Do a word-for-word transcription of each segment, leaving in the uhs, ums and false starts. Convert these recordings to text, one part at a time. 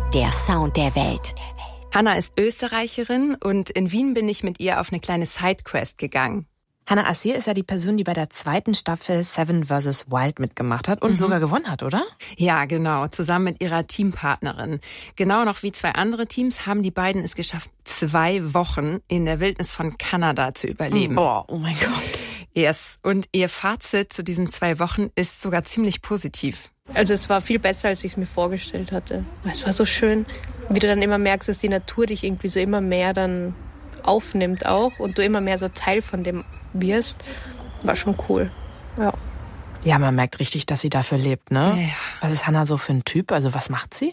der Sound der Welt. Hannah ist Österreicherin und in Wien bin ich mit ihr auf eine kleine Sidequest gegangen. Hannah Assier ist ja die Person, die bei der zweiten Staffel Seven versus. Wild mitgemacht hat und mhm. sogar gewonnen hat, oder? Ja, genau, zusammen mit ihrer Teampartnerin. Genau noch wie zwei andere Teams haben die beiden es geschafft, zwei Wochen in der Wildnis von Kanada zu überleben. Oh, oh mein Gott. Yes. Und ihr Fazit zu diesen zwei Wochen ist sogar ziemlich positiv. Also es war viel besser, als ich es mir vorgestellt hatte. Es war so schön, wie du dann immer merkst, dass die Natur dich irgendwie so immer mehr dann aufnimmt auch und du immer mehr so Teil von dem wirst. War schon cool. Ja. Ja, man merkt richtig, dass sie dafür lebt, ne? Ja. Was ist Hannah so für ein Typ? Also was macht sie?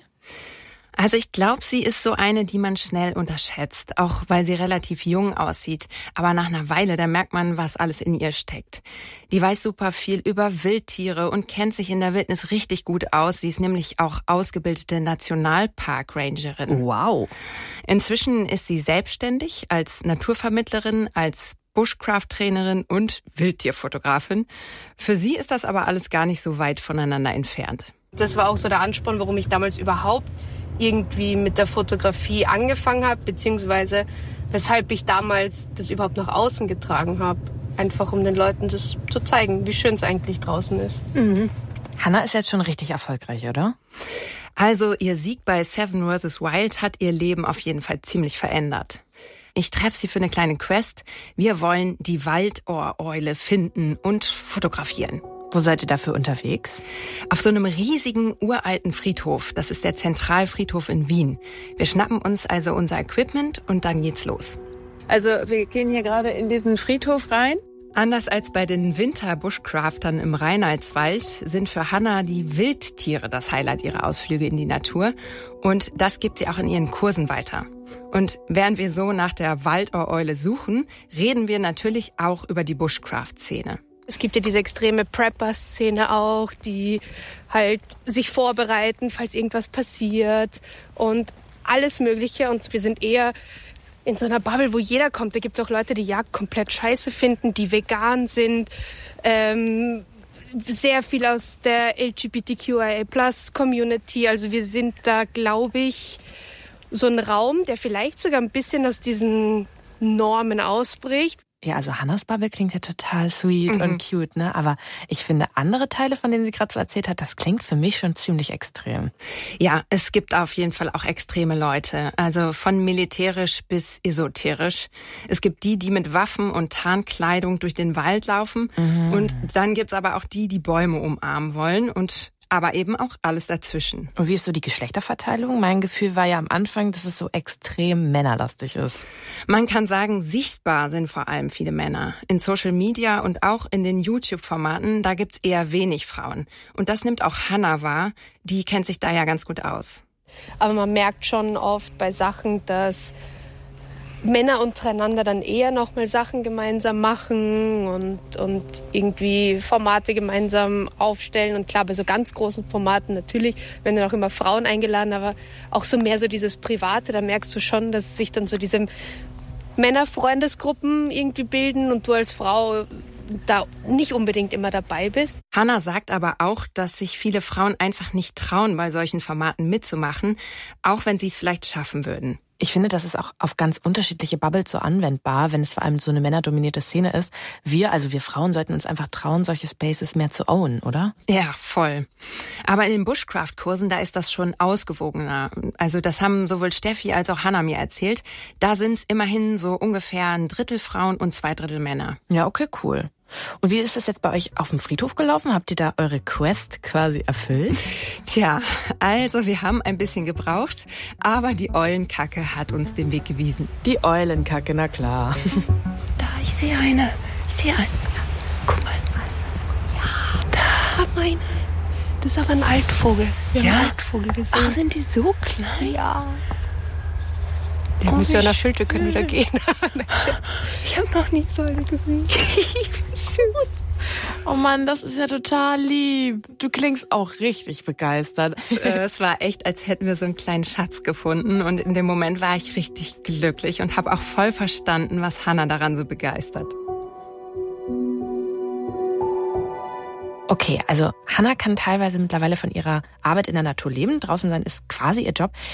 Also ich glaube, sie ist so eine, die man schnell unterschätzt, auch weil sie relativ jung aussieht. Aber nach einer Weile, da merkt man, was alles in ihr steckt. Die weiß super viel über Wildtiere und kennt sich in der Wildnis richtig gut aus. Sie ist nämlich auch ausgebildete Nationalpark-Rangerin. Wow. Inzwischen ist sie selbstständig als Naturvermittlerin, als Bushcraft-Trainerin und Wildtierfotografin. Für sie ist das aber alles gar nicht so weit voneinander entfernt. Das war auch so der Ansporn, warum ich damals überhaupt irgendwie mit der Fotografie angefangen habe, beziehungsweise weshalb ich damals das überhaupt nach außen getragen habe. Einfach um den Leuten das zu zeigen, wie schön es eigentlich draußen ist. Mhm. Hannah ist jetzt schon richtig erfolgreich, oder? Also ihr Sieg bei Seven versus. Wild hat ihr Leben auf jeden Fall ziemlich verändert. Ich treffe sie für eine kleine Quest. Wir wollen die Waldohreule finden und fotografieren. Wo seid ihr dafür unterwegs? Auf so einem riesigen, uralten Friedhof. Das ist der Zentralfriedhof in Wien. Wir schnappen uns also unser Equipment und dann geht's los. Also wir gehen hier gerade in diesen Friedhof rein. Anders als bei den Winter-Bushcraftern im Reinheitswald sind für Hannah die Wildtiere das Highlight ihrer Ausflüge in die Natur. Und das gibt sie auch in ihren Kursen weiter. Und während wir so nach der Waldohreule suchen, reden wir natürlich auch über die Bushcraft-Szene. Es gibt ja diese extreme Prepper-Szene auch, die halt sich vorbereiten, falls irgendwas passiert und alles Mögliche. Und wir sind eher in so einer Bubble, wo jeder kommt. Da gibt es auch Leute, die Jagd komplett scheiße finden, die vegan sind. Ähm, sehr viel aus der L G B T Q I A Plus Community. Also wir sind da, glaube ich, so ein Raum, der vielleicht sogar ein bisschen aus diesen Normen ausbricht. Ja, also Hannahs Bubble klingt ja total sweet mhm. und cute, ne? Aber ich finde, andere Teile, von denen sie gerade so erzählt hat, das klingt für mich schon ziemlich extrem. Ja, es gibt auf jeden Fall auch extreme Leute. Also von militärisch bis esoterisch. Es gibt die, die mit Waffen und Tarnkleidung durch den Wald laufen. Mhm. Und dann gibt's aber auch die, die Bäume umarmen wollen und aber eben auch alles dazwischen. Und wie ist so die Geschlechterverteilung? Mein Gefühl war ja am Anfang, dass es so extrem männerlastig ist. Man kann sagen, sichtbar sind vor allem viele Männer. In Social Media und auch in den YouTube-Formaten, da gibt's eher wenig Frauen. Und das nimmt auch Hannah wahr, die kennt sich da ja ganz gut aus. Aber man merkt schon oft bei Sachen, dass Männer untereinander dann eher noch mal Sachen gemeinsam machen und, und irgendwie Formate gemeinsam aufstellen. Und klar, bei so ganz großen Formaten natürlich werden dann auch immer Frauen eingeladen, aber auch so mehr so dieses Private, da merkst du schon, dass sich dann so diese Männerfreundesgruppen irgendwie bilden und du als Frau da nicht unbedingt immer dabei bist. Hannah sagt aber auch, dass sich viele Frauen einfach nicht trauen, bei solchen Formaten mitzumachen, auch wenn sie es vielleicht schaffen würden. Ich finde, das ist auch auf ganz unterschiedliche Bubbles so anwendbar, wenn es vor allem so eine männerdominierte Szene ist. Wir, also wir Frauen, sollten uns einfach trauen, solche Spaces mehr zu ownen, oder? Ja, voll. Aber in den Bushcraft-Kursen, da ist das schon ausgewogener. Also das haben sowohl Steffi als auch Hannah mir erzählt. Da sind es immerhin so ungefähr ein Drittel Frauen und zwei Drittel Männer. Ja, okay, cool. Und wie ist das jetzt bei euch auf dem Friedhof gelaufen? Habt ihr da eure Quest quasi erfüllt? Tja, also wir haben ein bisschen gebraucht, aber die Eulenkacke hat uns den Weg gewiesen. Die Eulenkacke, na klar. Da, ich sehe eine. Ich sehe eine. Guck mal. Ja, da, meine. Das ist aber ein Altvogel. Wir ja? haben einen Altvogel gesehen. Ach, sind die so klein? Ja. Die oh, Mission erfüllt, wir können wieder gehen. Ich habe noch nie so eine gesehen. Oh Mann, das ist ja total lieb. Du klingst auch richtig begeistert. Es war echt, als hätten wir so einen kleinen Schatz gefunden. Und in dem Moment war ich richtig glücklich und habe auch voll verstanden, was Hannah daran so begeistert. Okay, also Hannah kann teilweise mittlerweile von ihrer Arbeit in der Natur leben. Draußen sein ist quasi ihr Job.